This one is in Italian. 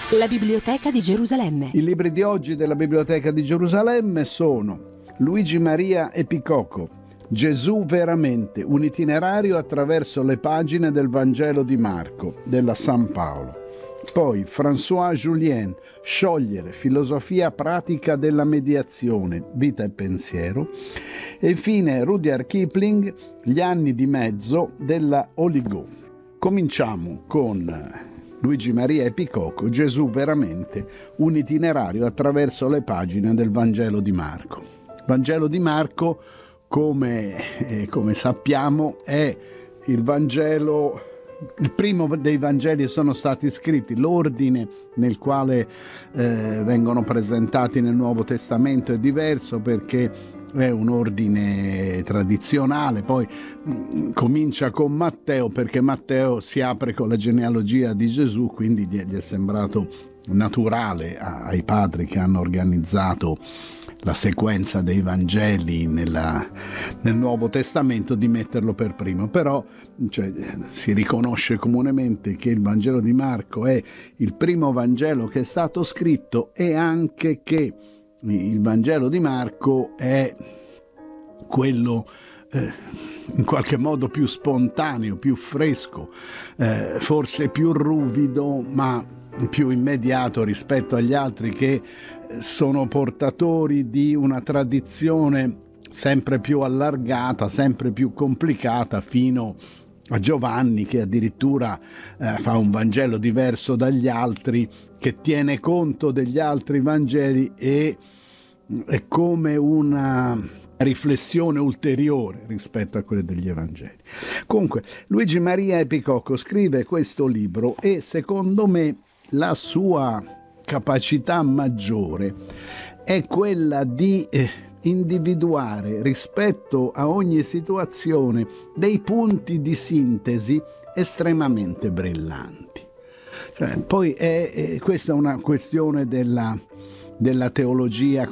La Biblioteca di Gerusalemme. I libri di oggi della Biblioteca di Gerusalemme sono Luigi Maria Epicoco, Gesù veramente, un itinerario attraverso le pagine del Vangelo di Marco, della San Paolo. Poi François Julien, Sciogliere, filosofia pratica della mediazione, vita e pensiero. E infine Rudyard Kipling, Gli anni di mezzo della Oligo. Cominciamo con Luigi Maria Epicoco, Gesù veramente, un itinerario attraverso le pagine del Vangelo di Marco. Vangelo di Marco, come sappiamo, è il Vangelo, il primo dei Vangeli sono stati scritti. L'ordine nel quale vengono presentati nel Nuovo Testamento è diverso perché è un ordine tradizionale, poi comincia con Matteo perché Matteo si apre con la genealogia di Gesù, quindi gli è sembrato naturale ai padri che hanno organizzato la sequenza dei Vangeli nel Nuovo Testamento di metterlo per primo, però si riconosce comunemente che il Vangelo di Marco è il primo Vangelo che è stato scritto e anche che il Vangelo di Marco è quello in qualche modo più spontaneo, più fresco, forse più ruvido, ma più immediato rispetto agli altri che sono portatori di una tradizione sempre più allargata, sempre più complicata, fino a Giovanni che addirittura fa un Vangelo diverso dagli altri, che tiene conto degli altri Vangeli e è come una riflessione ulteriore rispetto a quelle degli Evangeli. Comunque, Luigi Maria Epicoco scrive questo libro e secondo me la sua capacità maggiore è quella di individuare rispetto a ogni situazione dei punti di sintesi estremamente brillanti. Poi questa è una questione della teologia